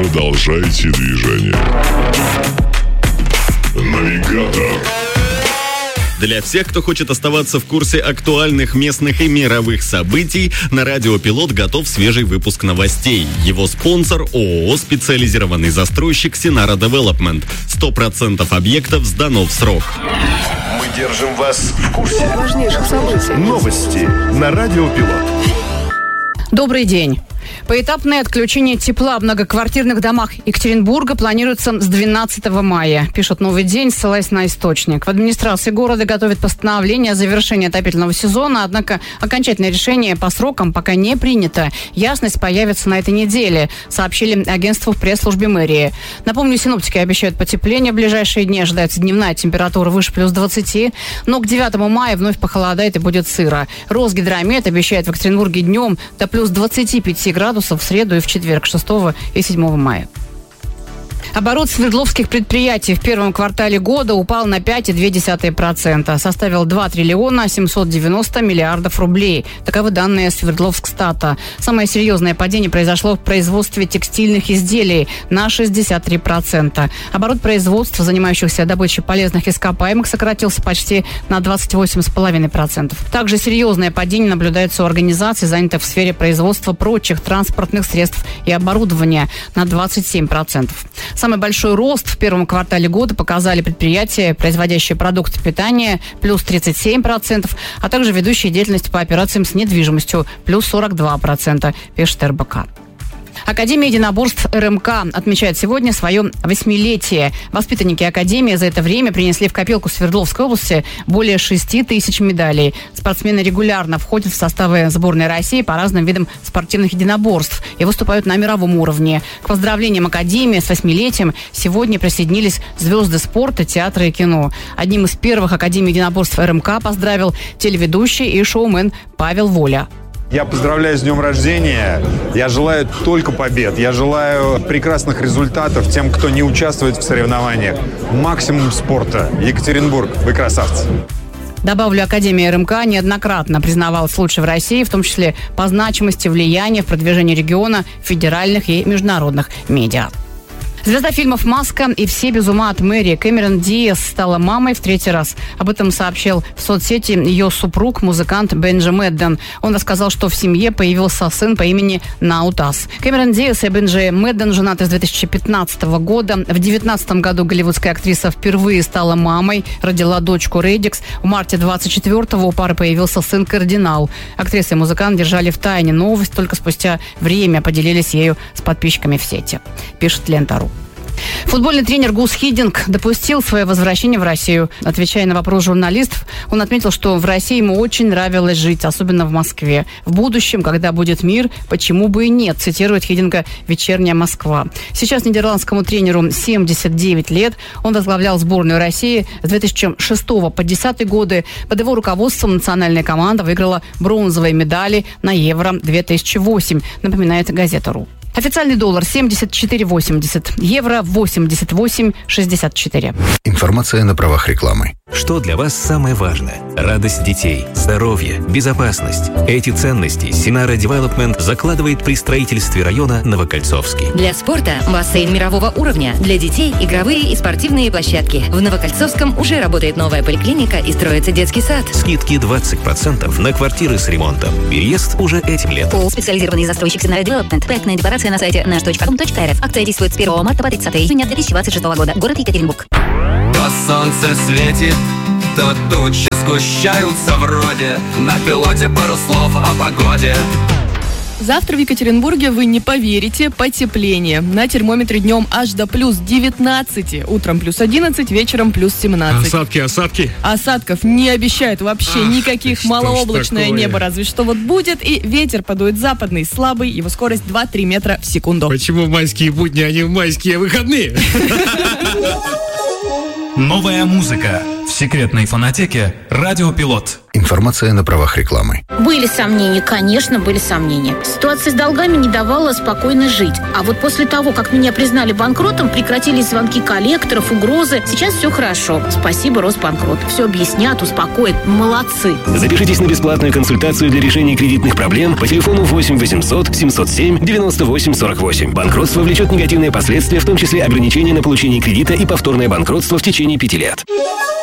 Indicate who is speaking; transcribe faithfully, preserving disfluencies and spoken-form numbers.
Speaker 1: Продолжайте движение. Навигатор.
Speaker 2: Для всех, кто хочет оставаться в курсе актуальных местных и мировых событий, на Радио Пилот готов свежий выпуск новостей. Его спонсор – ООО «Специализированный застройщик Синара Девелопмент». сто процентов объектов сдано в срок.
Speaker 1: Мы держим вас в курсе
Speaker 3: важнейших событий.
Speaker 1: Новости на Радио Пилот.
Speaker 3: Добрый день. Поэтапное отключение тепла в многоквартирных домах Екатеринбурга планируется с двенадцатого мая, пишет «Новый день», ссылаясь на источник. В администрации города готовят постановление о завершении отопительного сезона, однако окончательное решение по срокам пока не принято. Ясность появится на этой неделе, сообщили агентству в пресс-службе мэрии. Напомню, синоптики обещают потепление в ближайшие дни, ожидается дневная температура выше плюс двадцати, но к девятому мая вновь похолодает и будет сыро. Росгидромет обещает в Екатеринбурге днем до плюс двадцати пяти градусов в среду и в четверг, шестого и седьмого мая. Оборот свердловских предприятий в первом квартале года упал на пять целых две десятых процента. Составил два триллиона семьсот девяносто миллиардов рублей. Таковы данные Свердловскстата. Самое серьезное падение произошло в производстве текстильных изделий на шестьдесят три процента. Оборот производства, занимающихся добычей полезных ископаемых, сократился почти на двадцать восемь целых пять десятых процента. Также серьезное падение наблюдается у организаций, занятых в сфере производства прочих транспортных средств и оборудования, на двадцать семь процентов. Самый большой рост в первом квартале года показали предприятия, производящие продукты питания, плюс тридцать семь процентов, а также ведущие деятельность по операциям с недвижимостью, плюс сорок два процента, пишет эр бэ ка. Академия единоборств эр эм ка отмечает сегодня свое восьмилетие. Воспитанники Академии за это время принесли в копилку Свердловской области более шести тысяч медалей. Спортсмены регулярно входят в составы сборной России по разным видам спортивных единоборств и выступают на мировом уровне. К поздравлениям Академии с восьмилетием сегодня присоединились звезды спорта, театра и кино. Одним из первых Академий единоборств эр эм ка поздравил телеведущий и шоумен Павел Воля.
Speaker 4: Я поздравляю с днем рождения. Я желаю только побед. Я желаю прекрасных результатов тем, кто не участвует в соревнованиях. Максимум спорта. Екатеринбург, вы красавцы.
Speaker 3: Добавлю, Академия эр эм ка неоднократно признавалась лучшей в России, в том числе по значимости влияния в продвижении региона в федеральных и международных медиа. Звезда фильмов «Маска» и «Все без ума» от Мэри Кэмерон Диас стала мамой в третий раз. Об этом сообщил в соцсети ее супруг, музыкант Бенджи Мэдден. Он рассказал, что в семье появился сын по имени Наутас. Кэмерон Диас и Бенджи Мэдден женаты с две тысячи пятнадцатого года. В две тысячи девятнадцатом году голливудская актриса впервые стала мамой, родила дочку Рэдикс. В марте двадцать четвёртого у пары появился сын Кардинал. Актриса и музыкант держали в тайне новость, только спустя время поделились ею с подписчиками в сети, пишет Лента.ру. Футбольный тренер Гус Хиддинк допустил свое возвращение в Россию. Отвечая на вопрос журналистов, он отметил, что в России ему очень нравилось жить, особенно в Москве. В будущем, когда будет мир, почему бы и нет, цитирует Хиддинка «Вечерняя Москва». Сейчас нидерландскому тренеру семьдесят девять лет. Он возглавлял сборную России с две тысячи шестого по две тысячи десятый годы. Под его руководством национальная команда выиграла бронзовые медали на Евро две тысячи восемь, напоминает газета.ру. Официальный доллар семьдесят четыре восемьдесят, евро восемьдесят восемь шестьдесят четыре.
Speaker 5: Информация на правах рекламы.
Speaker 6: Что для вас самое важное? Радость детей, здоровье, безопасность. Эти ценности Синара Девелопмент закладывает при строительстве района Новокольцовский.
Speaker 7: Для спорта бассейн мирового уровня. Для детей игровые и спортивные площадки. В Новокольцовском уже работает новая поликлиника и строится детский сад.
Speaker 6: Скидки двадцать процентов на квартиры с ремонтом. Переезд уже этим летом.
Speaker 7: ООО «Специализированный застройщик Синара Девелопмент». Проектная декларация на сайте наш точка ком точка эр эф. Акция действует с первого марта по тридцатое июня две тысячи двадцать шестого года. Город Екатеринбург.
Speaker 8: То солнце светит, то тучи сгущаются вроде. На пилоте пару слов о погоде.
Speaker 9: Завтра в Екатеринбурге, вы не поверите, потепление. На термометре днем аж до плюс девятнадцати. Утром плюс одиннадцать, вечером плюс семнадцать.
Speaker 10: Осадки, осадки?
Speaker 9: Осадков не обещают вообще
Speaker 10: Ах,
Speaker 9: никаких. Малооблачное небо разве что вот будет. И ветер подует западный, слабый. Его скорость два-три метра в секунду.
Speaker 10: Почему в майские будни, а не в майские выходные?
Speaker 11: Новая музыка.
Speaker 10: секретной фонотеке «Радио Пилот».
Speaker 5: Информация на правах рекламы.
Speaker 11: Были сомнения, конечно, были сомнения. Ситуация с долгами не давала спокойно жить. А вот после того, как меня признали банкротом, прекратились звонки коллекторов, угрозы. Сейчас все хорошо. Спасибо, Росбанкрот. Все объяснят, успокоят. Молодцы.
Speaker 12: Запишитесь на бесплатную консультацию для решения кредитных проблем по телефону восемь восемьсот семьсот семь девяносто восемь сорок восемь. Банкротство влечет негативные последствия, в том числе ограничения на получение кредита и повторное банкротство в течение пяти лет.